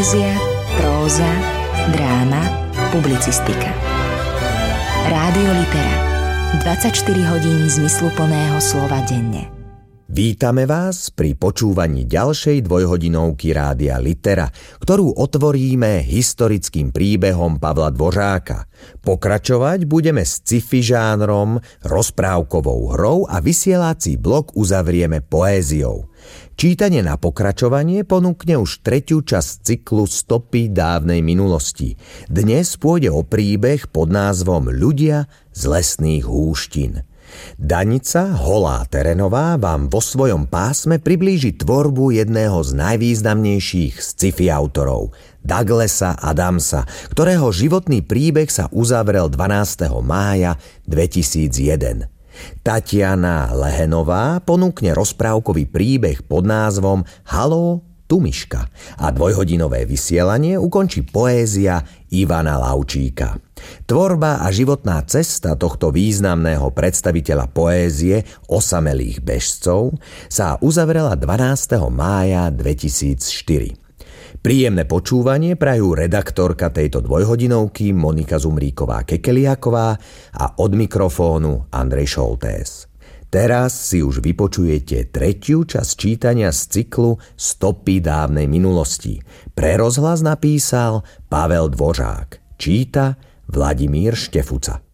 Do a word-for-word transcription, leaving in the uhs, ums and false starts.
Poézia, próza, dráma, publicistika. Rádio Litera. dvadsaťštyri hodín zmysluplného slova denne. Vítame vás pri počúvaní ďalšej dvojhodinovky Rádia Litera, ktorú otvoríme historickým príbehom Pavla Dvořáka. Pokračovať budeme s sci-fi žánrom, rozprávkovou hrou a vysielací blok uzavrieme poéziou. Čítanie na pokračovanie ponúkne už tretiu časť cyklu Stopy dávnej minulosti. Dnes pôjde o príbeh pod názvom Ľudia z lesných húštin. Danica Holá Terenová vám vo svojom pásme priblíži tvorbu jedného z najvýznamnejších sci-fi autorov, Douglasa Adamsa, ktorého životný príbeh sa uzavrel dvanásteho mája dvetisícjeden. Tatiana Lehenová ponúkne rozprávkový príbeh pod názvom Haló, tu Miška a dvojhodinové vysielanie ukončí poézia Ivana Laučíka. Tvorba a životná cesta tohto významného predstaviteľa poézie osamelých bežcov sa uzavrela dvanásteho mája dvetisícštyri. Príjemné počúvanie prajú redaktorka tejto dvojhodinovky Monika Zumríková-Kekeliaková a od mikrofónu Andrej Šoltés. Teraz si už vypočujete tretiu časť čítania z cyklu Stopy dávnej minulosti. Pre rozhlas napísal Pavel Dvořák. Číta Vladimír Štefuca.